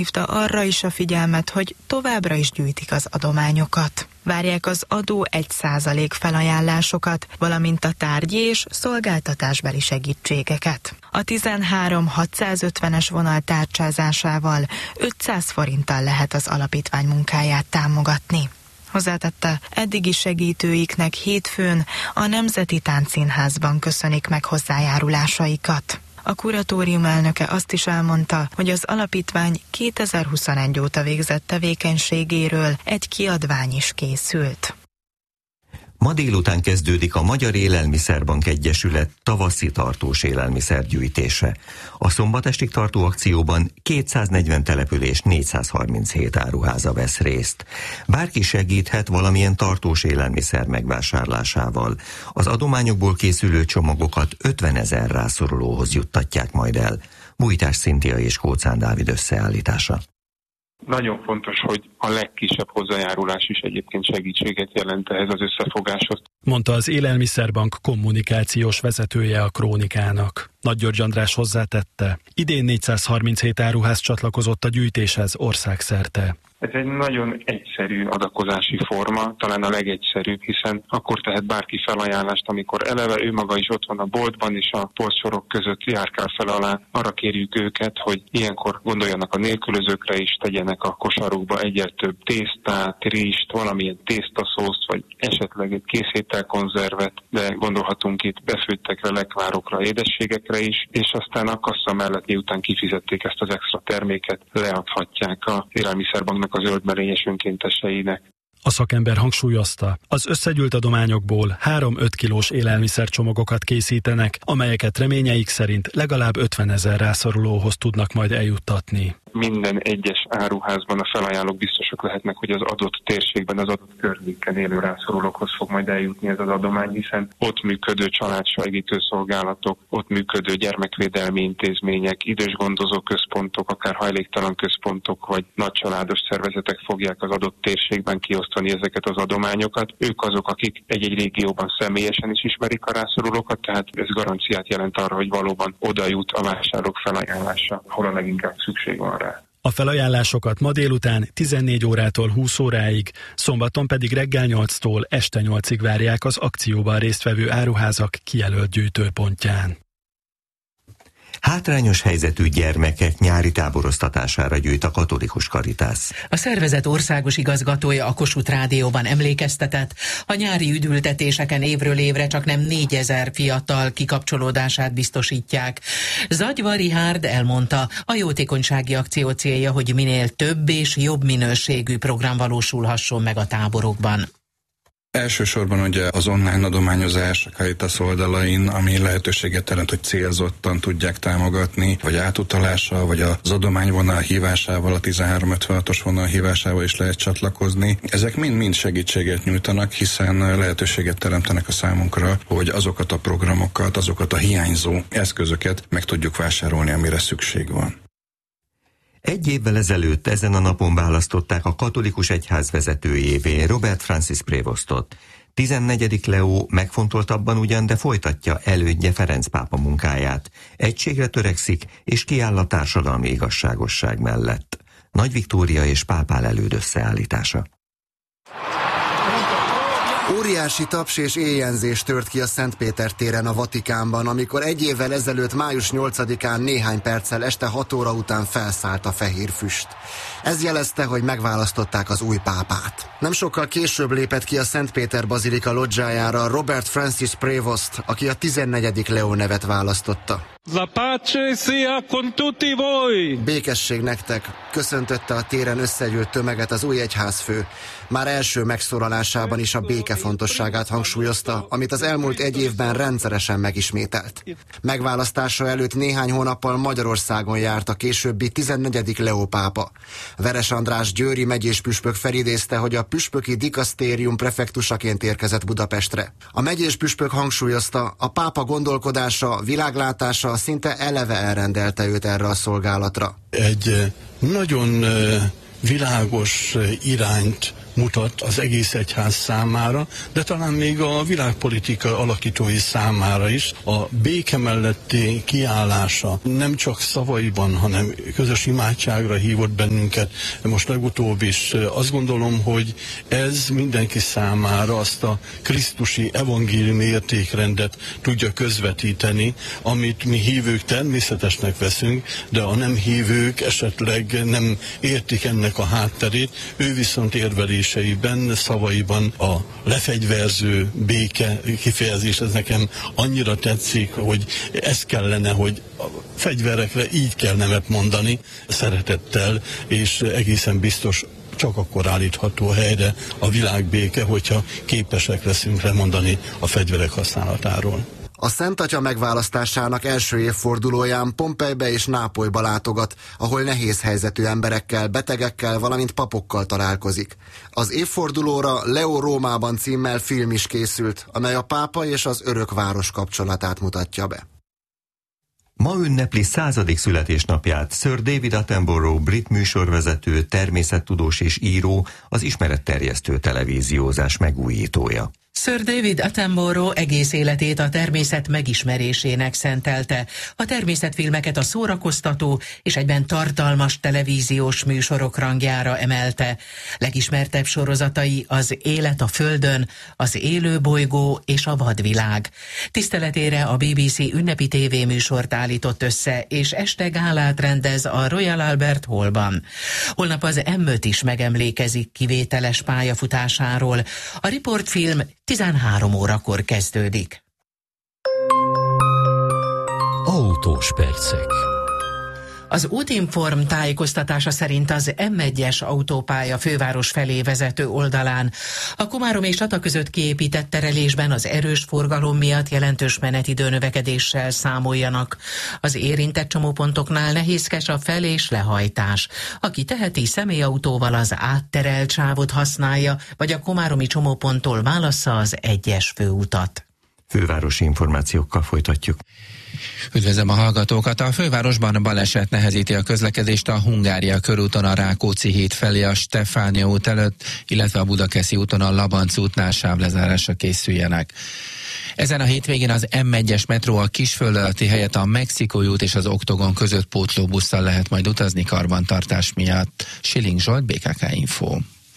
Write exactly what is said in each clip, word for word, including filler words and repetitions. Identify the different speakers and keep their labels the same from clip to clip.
Speaker 1: felhívta arra is a figyelmet, hogy továbbra is gyűjtik az adományokat. Várják az adó egy százalék felajánlásokat, valamint a tárgyi és szolgáltatásbeli segítségeket. A tizenhárom hatszázötvenes vonal tárcsázásával ötszáz forinttal lehet az alapítvány munkáját támogatni. Hozzátette, eddigi segítőiknek hétfőn a Nemzeti Táncszínházban köszönik meg hozzájárulásaikat. A kuratórium elnöke azt is elmondta, hogy az alapítvány kétezer-huszonegy óta végzett tevékenységéről egy kiadvány is készült.
Speaker 2: Ma délután kezdődik a Magyar Élelmiszerbank Egyesület tavaszi tartós élelmiszergyűjtése. A szombatestig tartó akcióban kétszáznegyven település négyszázharminchét áruháza vesz részt. Bárki segíthet valamilyen tartós élelmiszer megvásárlásával. Az adományokból készülő csomagokat ötvenezer rászorulóhoz juttatják majd el. Bújtás Szintia és Kóczán Dávid összeállítása.
Speaker 3: Nagyon fontos, hogy a legkisebb hozzájárulás is egyébként segítséget jelent ehhez az összefogáshoz.
Speaker 4: Mondta az Élelmiszerbank kommunikációs vezetője a Krónikának. Nagy György András hozzátette, idén négyszázharminchét áruház csatlakozott a gyűjtéshez országszerte.
Speaker 3: Ez egy nagyon egyszerű adakozási forma, talán a legegyszerűbb, hiszen akkor tehet bárki felajánlást, amikor eleve ő maga is ott van a boltban, és a polcsorok között járkál fel alá. Arra kérjük őket, hogy ilyenkor gondoljanak a nélkülözőkre is, tegyenek a kosarukba egyel több tésztát, rizst, valamilyen tésztaszószt, vagy esetleg egy készételkonzervet, de gondolhatunk itt befőttekre, lekvárokra, édességekre is, és aztán a kassa mellett, miután kifizették ezt az extra terméket, leadhatják a Élelmiszerbanknak, a zöldmerényes önkénteseinek.
Speaker 4: A szakember hangsúlyozta, az összegyűlt adományokból három-öt kilós élelmiszercsomagokat készítenek, amelyeket reményeik szerint legalább ötvenezer rászorulóhoz tudnak majd eljuttatni.
Speaker 3: Minden egyes áruházban a felajánlók biztosak lehetnek, hogy az adott térségben, az adott környéken élő rászorulókhoz fog majd eljutni ez az adomány, hiszen ott működő családsegítő szolgálatok, ott működő gyermekvédelmi intézmények, idősgondozó központok, akár hajléktalan központok vagy nagycsaládos szervezetek fogják az adott térségben kiosztani ezeket az adományokat. Ők azok, akik egy-egy régióban személyesen is ismerik a rászorulókat, tehát ez garanciát jelent arra, hogy valóban oda jut a vásárlók felajánlása, ahol a leginkább szükség van rá.
Speaker 4: A felajánlásokat ma délután tizennégy órától húsz óráig, szombaton pedig reggel nyolctól este nyolcig várják az akcióban résztvevő áruházak kijelölt gyűjtőpontján.
Speaker 2: Hátrányos helyzetű gyermekek nyári táboroztatására gyűjt a Katolikus Karitász.
Speaker 5: A szervezet országos igazgatója a Kossuth Rádióban emlékeztetett, a nyári üdültetéseken évről évre csak nem négyezer fiatal kikapcsolódását biztosítják. Zagyva Richárd elmondta, a jótékonysági akció célja, hogy minél több és jobb minőségű program valósulhasson meg a táborokban.
Speaker 6: Elsősorban ugye az online adományozás a Caritas oldalain, ami lehetőséget teremt, hogy célzottan tudják támogatni, vagy átutalással, vagy az adományvonal hívásával, a tizenhárom ötvenhatos vonal hívásával is lehet csatlakozni. Ezek mind-mind segítséget nyújtanak, hiszen lehetőséget teremtenek a számunkra, hogy azokat a programokat, azokat a hiányzó eszközöket meg tudjuk vásárolni, amire szükség van.
Speaker 2: Egy évvel ezelőtt ezen a napon választották a katolikus egyház vezetőjévé Robert Francis Prévostot. tizennegyedik Leó megfontoltabban ugyan, de folytatja elődje Ferenc pápa munkáját. Egységre törekszik, és kiáll a társadalmi igazságosság mellett. Nagy Viktória és Pál előd összeállítása.
Speaker 7: Óriási taps és éjjenzés tört ki a Szent Péter téren a Vatikánban, amikor egy évvel ezelőtt május nyolcadikán néhány perccel este hat óra után felszállt a fehér füst. Ez jelezte, hogy megválasztották az új pápát. Nem sokkal később lépett ki a Szent Péter bazilika lodzsájára Robert Francis Prévost, aki a tizennegyedik Leó nevet választotta.
Speaker 8: La pace sia con tutti voi!
Speaker 7: Békesség nektek, köszöntötte a téren összegyűlt tömeget az új egyházfő. Már első megszólalásában is a béke fontosságát hangsúlyozta, amit az elmúlt egy évben rendszeresen megismételt. Megválasztása előtt néhány hónappal Magyarországon járt a későbbi tizennegyedik Leó pápa. Veres András győri megyés püspök felidézte, hogy a püspöki dikasztérium prefektusaként érkezett Budapestre. A megyés püspök hangsúlyozta, a pápa gondolkodása, világlátása szinte eleve elrendelte őt erre a szolgálatra.
Speaker 9: Egy nagyon világos irányt mutat az egész egyház számára, de talán még a világpolitika alakítói számára is. A béke melletti kiállása nem csak szavaiban, hanem közös imádságra hívott bennünket, most legutóbb is. Azt gondolom, hogy ez mindenki számára azt a krisztusi evangéliumi értékrendet tudja közvetíteni, amit mi hívők természetesnek veszünk, de a nem hívők esetleg nem értik ennek a hátterét, ő viszont érveléseiben, szavaiban a lefegyverző béke kifejezés, ez nekem annyira tetszik, hogy ez kellene, hogy a fegyverekre így kell nemet mondani, szeretettel, és egészen biztos csak akkor állítható helyre a világbéke, hogyha képesek leszünk lemondani a fegyverek használatáról.
Speaker 7: A Szent Atya megválasztásának első évfordulóján Pompejbe és Nápolyba látogat, ahol nehéz helyzetű emberekkel, betegekkel, valamint papokkal találkozik. Az évfordulóra Leo Rómában címmel film is készült, amely a pápa és az örök város kapcsolatát mutatja be.
Speaker 2: Ma ünnepli századik születésnapját Sir David Attenborough brit műsorvezető, természettudós és író, az ismeretterjesztő televíziózás megújítója.
Speaker 5: Sir David Attenborough egész életét a természet megismerésének szentelte. A természetfilmeket a szórakoztató és egyben tartalmas televíziós műsorok rangjára emelte. Legismertebb sorozatai az Élet a Földön, az Élőbolygó és a Vadvilág. Tiszteletére a bé bé cé ünnepi tévéműsort állított össze, és este gálát rendez a Royal Albert Hallban. Holnap az em öt is megemlékezik kivételes pályafutásáról. A riportfilm tizenhárom órakor kezdődik.
Speaker 10: Autós percek.
Speaker 5: Az Útinform tájékoztatása szerint az em egyes autópálya főváros felé vezető oldalán a Komárom és Tata között kiépített terelésben az erős forgalom miatt jelentős menetidő növekedéssel számoljanak. Az érintett csomópontoknál nehézkes a fel- és lehajtás. Aki teheti, személyautóval az átterelt sávot használja, vagy a komáromi csomóponttól válassza az egyes főutat.
Speaker 2: Fővárosi információkkal folytatjuk.
Speaker 11: Üdvözlöm a hallgatókat! A fővárosban baleset nehezíti a közlekedést a Hungária körúton a Rákóczi híd felé a Stefánia út előtt, illetve a Budakeszi úton a Labanc útnál sávlezárásra készüljenek. Ezen a hétvégén az em egyes metró a Kisföld alatti helyett a Mexikói út és az Oktogon között pótlóbusszal lehet majd utazni karbantartás miatt. Schilling Zsolt, bé ká ká Info.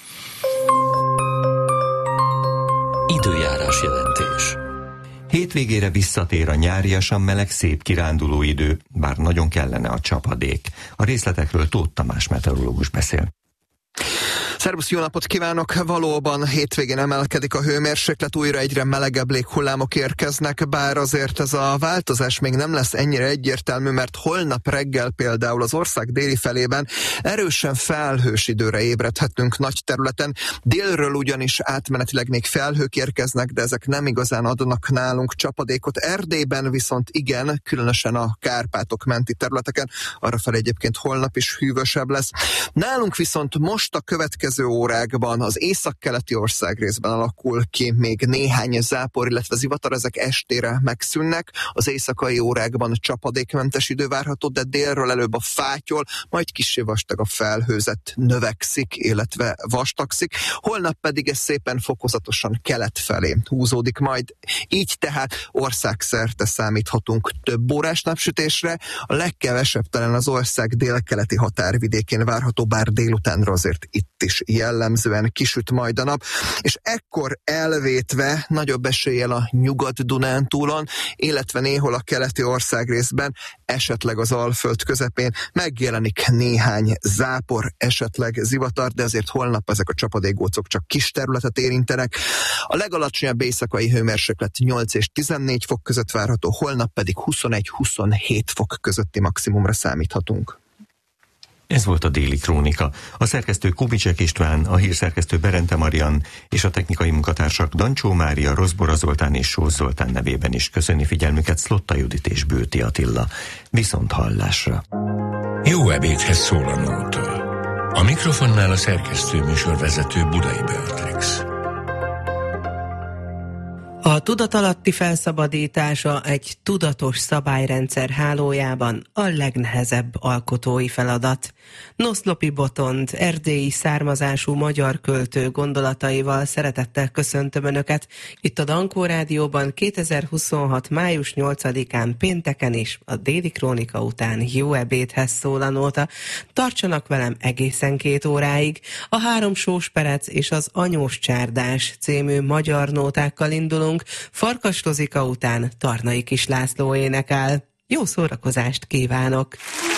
Speaker 10: Időjárás jelentés.
Speaker 2: Hétvégére visszatér a nyáriasan meleg, szép kiránduló idő, bár nagyon kellene a csapadék. A részletekről Tóth Tamás meteorológus beszél.
Speaker 12: Szervusz, jó napot kívánok! Valóban hétvégén emelkedik a hőmérséklet, újra egyre melegebb léghullámok érkeznek, bár azért ez a változás még nem lesz ennyire egyértelmű, mert holnap reggel például az ország déli felében erősen felhős időre ébredhetünk nagy területen. Délről ugyanis átmenetileg még felhők érkeznek, de ezek nem igazán adnak nálunk csapadékot. Erdélyben viszont igen, különösen a Kárpátok menti területeken, arrafelé egyébként holnap is hűvösebb lesz. Nálunk viszont most a következő órákban az északkeleti országrészben alakul ki még néhány zápor, illetve zivatar, ezek estére megszűnnek. Az éjszakai órákban csapadékmentes idő várható, de délről előbb a fátyol, majd kissé vastag a felhőzet növekszik, illetve vastagszik. Holnap pedig ez szépen fokozatosan kelet felé húzódik majd. Így tehát országszerte számíthatunk több órás napsütésre. A legkevesebb talán az ország délkeleti határvidékén várható, bár délutánra azért itt is jellemzően kisüt majd a nap, és ekkor elvétve nagyobb eséllyel a Nyugat-Dunántúlon, illetve néhol a keleti országrészben, esetleg az Alföld közepén megjelenik néhány zápor, esetleg zivatar, de azért holnap ezek a csapadékgócok csak kis területet érintenek. A legalacsonyabb éjszakai hőmérséklet nyolc és tizennégy fok között várható, holnap pedig huszonegy-huszonhét fok közötti maximumra számíthatunk.
Speaker 2: Ez volt a Déli Krónika. A szerkesztő Kubicsek István, a hírszerkesztő Berente Marian és a technikai munkatársak Dancsó Mária, Rozbora Zoltán és Sós Zoltán nevében is köszöni figyelmüket Szlotta Judit és Bőti Attila. Viszont hallásra!
Speaker 10: Jó ebédhez szól a nóta. A mikrofonnál a szerkesztő műsorvezető Budai Beatrix.
Speaker 13: A tudatalatti felszabadítása egy tudatos szabályrendszer hálójában a legnehezebb alkotói feladat. Noszlopi Botond, erdélyi származású magyar költő gondolataival szeretettel köszöntöm Önöket itt a Dankó Rádióban kétezer-huszonhat. május nyolcadikán pénteken is, a Déli Krónika után jó ebédhez szól a nóta. Tartsanak velem egészen két óráig. A Három sós perec és az Anyós csárdás című magyar nótákkal indulunk. Farkas Rozika után Tarnai Kis László énekel. Jó szórakozást kívánok!